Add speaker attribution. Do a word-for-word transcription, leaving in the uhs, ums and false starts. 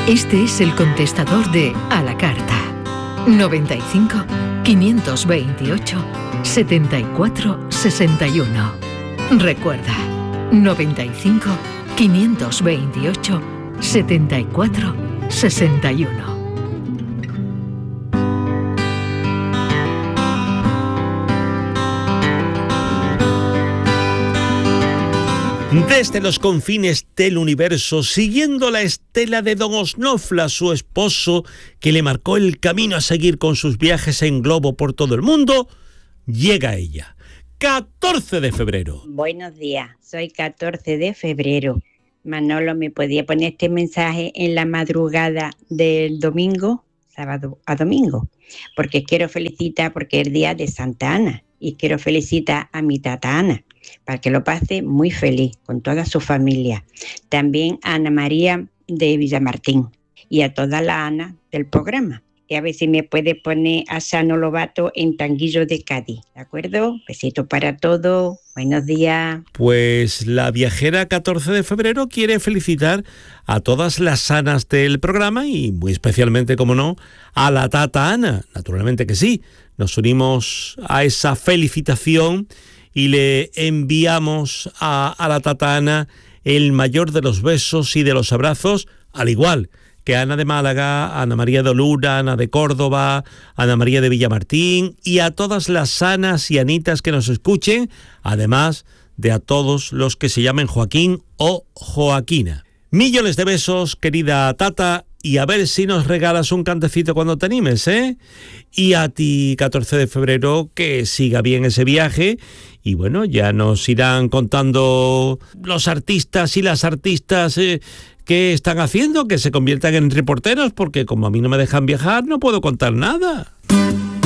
Speaker 1: Este es el contestador de A la Carta. noventa y cinco, quinientos veintiocho, setenta y cuatro, sesenta y uno. Recuerda, noventa y cinco, quinientos veintiocho, setenta y cuatro, sesenta y uno.
Speaker 2: Desde los confines del universo, siguiendo la estela de don Osnofla, su esposo, que le marcó el camino a seguir con sus viajes en globo por todo el mundo, llega ella. catorce de febrero.
Speaker 3: Buenos días, soy catorce de febrero. Manolo, ¿me podía poner este mensaje en la madrugada del domingo, sábado a domingo? Porque quiero felicitar, porque es el día de Santa Ana, y quiero felicitar a mi tata Ana, para que lo pase muy feliz con toda su familia. También a Ana María de Villamartín y a toda la Ana del programa. Y a ver si me puede poner a Sano Lobato en Tanguillo de Cádiz, ¿de acuerdo? Besito para todos, buenos días.
Speaker 2: Pues la viajera catorce de febrero quiere felicitar a todas las Anas del programa y muy especialmente, como no, a la tata Ana. Naturalmente que sí, nos unimos a esa felicitación y le enviamos a, a la tata Ana el mayor de los besos y de los abrazos, al igual que Ana de Málaga, Ana María de Olura, Ana de Córdoba, Ana María de Villamartín y a todas las Anas y Anitas que nos escuchen, además de a todos los que se llamen Joaquín o Joaquina. Millones de besos, querida tata, y a ver si nos regalas un cantecito cuando te animes, ¿eh? Y a ti, catorce de febrero, que siga bien ese viaje. Y bueno, ya nos irán contando los artistas y las artistas eh, qué están haciendo, que se conviertan en reporteros, porque como a mí no me dejan viajar, no puedo contar nada.